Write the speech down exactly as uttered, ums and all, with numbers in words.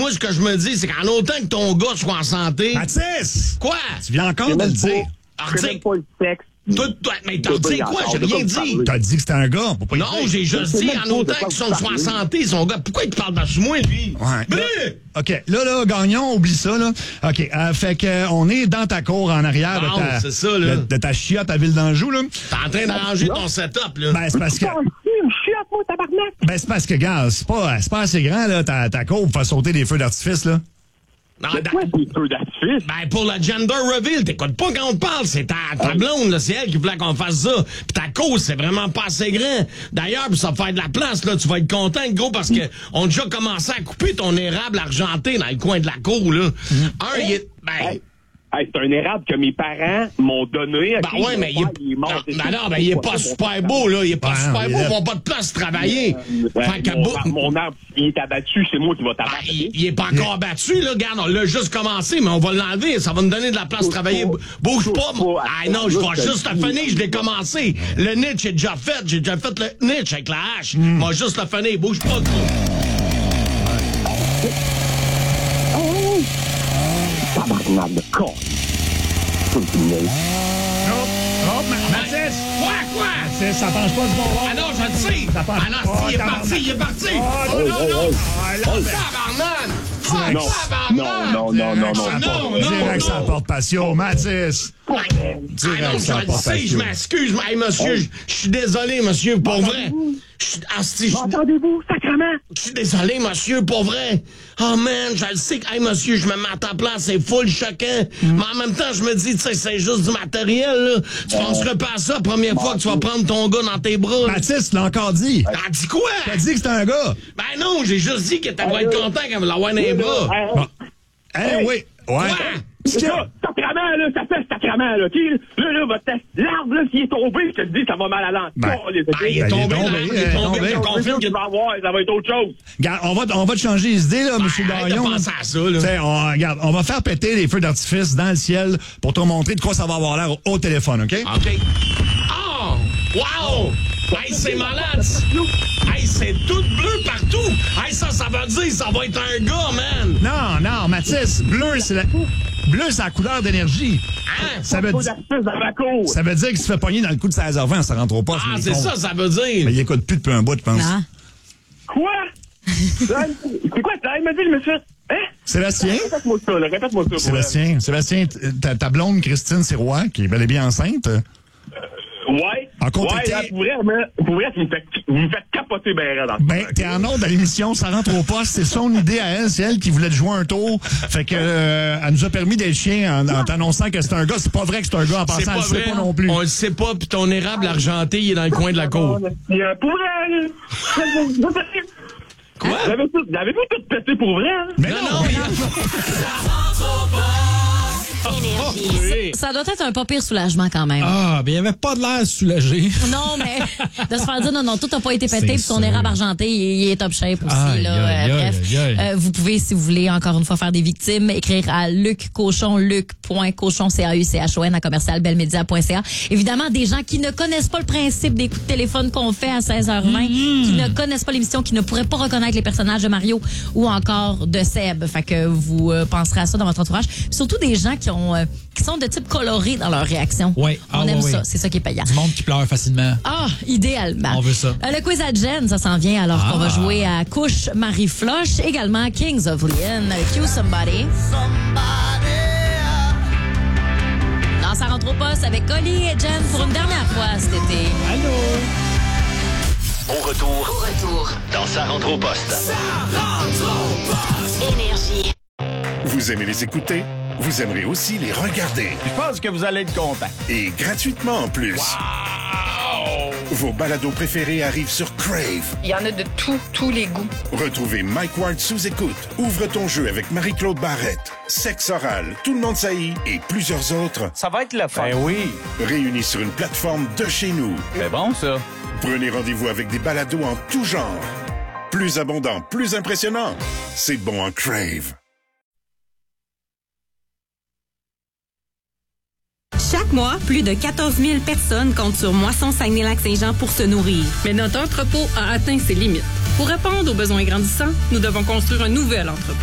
moi, ce que je me dis, c'est qu'en autant que ton gars soit en santé... Mathis! Quoi? Tu viens encore de le dire. Alors, C'est même pas le sexe. Toi, toi, mais t'as dit quoi? J'ai rien dit. T'as dit que c'était un gars. Pour pas Non, j'ai juste dit, en autant pas qu'ils vous sont en parler. santé, son gars. Pourquoi il te parle de moi, lui? Ouais. Bleu! Là, OK. Là, là, Gagnon, oublie ça, là. OK. Euh, fait que, euh, on est dans ta cour en arrière Bon, de, ta, c'est ça, là. de, de ta chiotte à Ville d'Anjou, là. T'es en train d'arranger ton setup, là. Ben, c'est parce que. Je suis à moi, tabarnak. Ben, c'est parce que, gars, c'est pas, c'est pas assez grand, là, ta, ta cour pour faire sauter des feux d'artifice, là. Non, C'est da- quoi ces feux d'artifice? Ben, pour le gender reveal, t'écoutes pas quand on te parle, c'est ta, ta blonde, là, c'est elle qui voulait qu'on fasse ça. Puis ta cause, c'est vraiment pas assez grand. D'ailleurs, pour ça faire de la place, là, tu vas être content, gros, parce que on a déjà commencé à couper ton érable argenté dans le coin de la cour, là. Un, il est... Ben... Hey, hey, c'est un érable que mes parents m'ont donné. Ben ok, ouais, mon mais il père, est... est mort. Non, C'est ben tout. non, ben il est pas super beau, là. Il est pas Ouais, super il beau, est- ils ont pas de place de travailler. Ouais, Fait que mon, beau- mon arbre, il est abattu, c'est moi qui va Ben, t'abattre. il, il est pas encore battu, là. Regarde, on l'a juste commencé, mais on va l'enlever. Ça va nous dondonner de la place de travailler. pas. Bouge Touche pas. pas. Ah non, je vais Juste juste le le coup. finir. Je l'ai commencé. Le niche est déjà fait. J'ai déjà fait le niche avec la hache. Hmm. Moi, juste le finir. Bouge pas, gros. Tabarnak de con. Oh, oh, Ma- Mathis! Quoi, quoi? C'est- Ça penche pas du bon bord. Ah non, je le sais. Ça penche- Ah non, Oh, il est tabarnak. parti, il est parti. Oh, Oh non, non. Ah, là, ben, Tabarnak. Non, Oh, non, tabarnak. non, non, non, ça non. porte- non, Direct, non. ça porte passion. Mathis! Ah non, ça je le porte sais, je passion. m'excuse. Hey, monsieur, je je suis désolé, monsieur, pour vrai. Je suis- ah, si, je- Entendez-vous, sacrement? Je suis désolé, monsieur, pour vrai. Oh, man, je le sais que, hey, monsieur, je me mets à ta place, c'est full choquant. Mais en même temps, je me dis, tu sais, c'est juste du matériel, là. Tu penserais pas à ça la première fois que tu vas prendre ton gars dans tes bras. là. Mathis, tu l'as encore dit. T'as dit quoi? T'as dit que c'était un gars. Ben non, j'ai juste dit que t'allais être content quand me l'avoir dans les bras. Bon. Hein, oui. Ouais. Quoi? Qu'est-ce que- Ça, sacrement, là, ça fait sacrement, là, OK? Là, là, votre l'arbre, là, s'il est tombé, je te le dis, ça va mal à l'an. Ben, Oh, les Ben, il est Ben, il est tombé, tombé, là, il il est est tombé, tombé. je confirme que... tu vas voir, ça va être autre chose. Regarde, on va, on va te changer les idées, là, M. arrête de Gagnon. penser à ça, là. T'sais, on, regarde, on va faire péter les feux d'artifice dans le ciel pour te montrer de quoi ça va avoir l'air au, au téléphone, OK? OK. Oh! Wow! Hey, c'est malade! Hey, c'est tout bleu partout! Hey, ça, ça veut dire ça va être un gars, man! Non, non, Mathis, bleu, c'est la... Bleu, c'est la couleur d'énergie. Hein? Ça veut, Feu di- d'artifice dans ma cour. ça veut dire qu'il se fait pogner dans le coup de seize heures vingt, ça rentre au poste. Ah, mais c'est con. ça, ça veut dire! Mais il écoute plus depuis un bout, je pense. Ah. Quoi? C'est quoi ça? Il m'a dit, le monsieur. Hein? Sébastien? Répète-moi ça, là, répète-moi ça. Sébastien, Sébastien, t- ta, ta blonde, Christine Sirois, qui est bel et bien enceinte, Ouais. Encore Ouais, t'étais- là, pour vrai, mais, pour vrai, vous me faites, vous me faites capoter ben raide dans ben, t'es en ordre de l'émission, ça rentre au poste. C'est son idée à elle, c'est elle qui voulait te jouer un tour. Fait que, euh, elle nous a permis d'être chien en, en t'annonçant que c'est un gars. C'est pas vrai que c'est un gars en C'est passant, elle pas le sait vrai, pas non plus. on le sait pas, puis ton érable argenté, il est dans le coin de la cour. Il y a pour vrai, là. Quoi? Vous avez tout, vous avez pas tout pété pour vrai, hein? Mais Non, non, non, mais- oui. Ça doit être un pas pire soulagement quand même. Ah, ben il avait pas de l'air soulagé. Non, mais de se faire dire non, non, tout n'a pas été pété, C'est puis ton sûr. érable argenté, il, il est top shape aussi. Aïe, là. aïe, Euh, aïe, bref, aïe, aïe. euh, vous pouvez, si vous voulez, encore une fois, faire des victimes, écrire à Luc Cochon, luc.cochon, C A U C H O N, à commercial belmedia point C A. Évidemment, des gens qui ne connaissent pas le principe des coups de téléphone qu'on fait à seize heures vingt, qui ne connaissent pas l'émission, qui ne pourraient pas reconnaître les personnages de Mario ou encore de Seb. Fait que vous euh, penserez à ça dans votre entourage. Surtout des gens qui ont euh, qui sont de type coloré dans leur réaction. Ouais. Ah, On aime ouais, ça. ouais. C'est ça qui est payant. Du monde qui pleure facilement. Ah, idéalement. On veut ça. Euh, le quiz à Jen, ça s'en vient alors Ah. qu'on va jouer à Couche Marie Floche, également Kings of Leon, Q Somebody. Non, ça rentre au poste avec Colly et Jen pour une dernière fois cet été. Allô? Au retour, Au retour, dans Sa rentre au poste. Énergie. Vous aimez les écouter? Vous aimerez aussi les regarder. Je pense que vous allez être content. Et gratuitement en plus. Vos balados préférés arrivent sur Crave. Il y en a de tous, tous les goûts. Retrouvez Mike Ward sous écoute. Ouvre ton jeu avec Marie-Claude Barrette. Sexe oral, Tout le monde saillit et plusieurs autres Ça va être le fun. Ben oui. réunis sur une plateforme de chez nous. C'est bon, ça. Prenez rendez-vous avec des balados en tout genre. Plus abondant, plus impressionnant. C'est bon en Crave. Chaque mois, plus de quatorze mille personnes comptent sur Moisson Saguenay-Lac-Saint-Jean pour se nourrir. Mais notre entrepôt a atteint ses limites. Pour répondre aux besoins grandissants, nous devons construire un nouvel entrepôt.